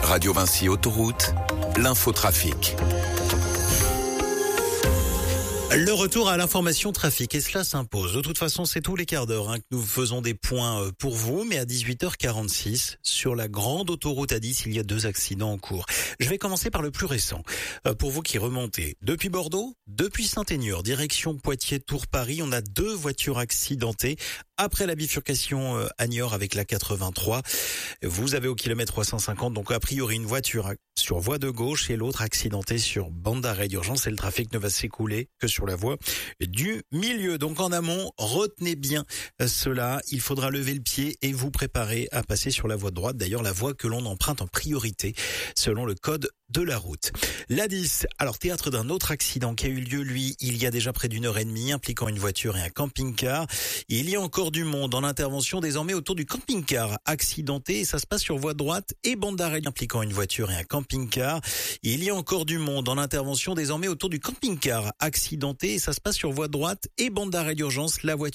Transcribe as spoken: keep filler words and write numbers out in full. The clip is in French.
Radio Vinci Autoroute, l'infotrafic. Le retour à l'information trafic, et cela s'impose. De toute façon, c'est tous les quarts d'heure hein, que nous faisons des points pour vous, mais à dix-huit heures quarante-six, sur la grande autoroute A dix, il y a deux accidents en cours. Je vais commencer par le plus récent. Euh, pour vous qui remontez depuis Bordeaux, depuis Saint-Aignan, direction Poitiers-Tours-Paris, on a deux voitures accidentées après la bifurcation euh, à Niort avec la quatre-vingt-trois. Vous avez au kilomètre trois cent cinquante, donc a priori une voiture sur voie de gauche et l'autre accidentée sur bande d'arrêt d'urgence, et le trafic ne va s'écouler que sur la voie du milieu. Donc en amont, retenez bien cela. Il faudra lever le pied et vous préparer à passer sur la voie de droite. D'ailleurs, la voie que l'on emprunte en priorité selon le code de la route. L'A dix, alors théâtre d'un autre accident qui a eu lieu, lui, il y a déjà près d'une heure et demie, impliquant une voiture et un camping-car. Il y a encore du monde en intervention désormais autour du camping-car accidenté. Ça se passe sur voie de droite et bande d'arrêt impliquant une voiture et un camping-car. Il y a encore du monde en intervention désormais autour du camping-car accidenté. Ça se passe sur voie de droite et bande d'arrêt d'urgence. La voiture